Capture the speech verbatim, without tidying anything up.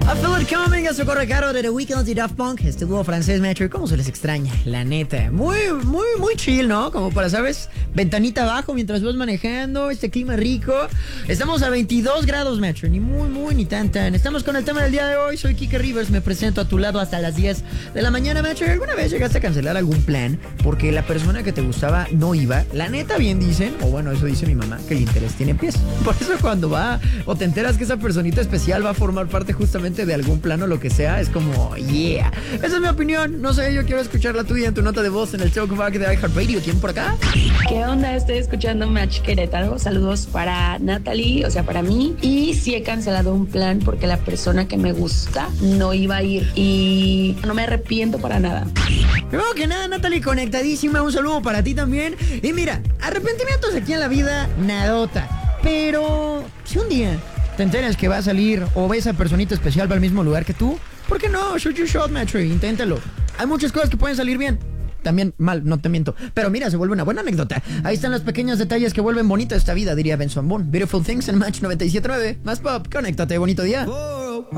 I Feel It Coming, eso corre caro de The Weeknd y Daft Punk, este dúo francés, Metro. ¿Cómo se les extraña? La neta. Muy, muy, muy chill, ¿no? Como para, ¿sabes? Ventanita abajo mientras vas manejando, este clima rico. Estamos a veintidós grados, Metro. Ni muy, muy, ni tan, tan. Estamos con el tema del día de hoy. Soy Kike Rivers, me presento a tu lado hasta las diez de la mañana, Metro. ¿Alguna vez llegaste a cancelar algún plan porque la persona que te gustaba no iba? La neta, bien dicen, o bueno, eso dice mi mamá, que el interés tiene pies. Por eso cuando va o te enteras que esa personita especial va a formar parte justamente de algún plan o lo que sea, es como, yeah. Esa es mi opinión. No sé, yo quiero escuchar la tuya en tu nota de voz en el Talkback de iHeartRadio. ¿Quién por acá? ¿Qué onda? Estoy escuchando Match Querétaro. Saludos para Natalie, o sea, para mí. Y sí he cancelado un plan porque la persona que me gusta no iba a ir. Y no me arrepiento para nada. Primero que nada, Natalie, conectadísima. Un saludo para ti también. Y mira, arrepentimientos aquí en la vida, nadota. Pero si un día te enteras que va a salir o ves a personita especial va al mismo lugar que tú, ¿por qué no? Shoot your shot, Metro, inténtalo. Hay muchas cosas que pueden salir bien. También mal, no te miento. Pero mira, se vuelve una buena anécdota. Ahí están los pequeños detalles que vuelven bonita esta vida, diría Benson Boone. Beautiful Things en Match noventa y siete punto nueve. Más pop, conéctate, bonito día. Oh.